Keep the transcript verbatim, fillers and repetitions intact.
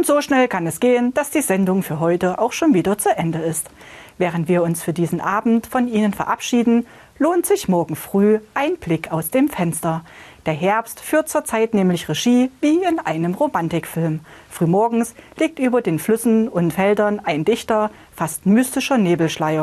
Und so schnell kann es gehen, dass die Sendung für heute auch schon wieder zu Ende ist. Während wir uns für diesen Abend von Ihnen verabschieden, lohnt sich morgen früh ein Blick aus dem Fenster. Der Herbst führt zurzeit nämlich Regie wie in einem Romantikfilm. Frühmorgens liegt über den Flüssen und Feldern ein dichter, fast mystischer Nebelschleier.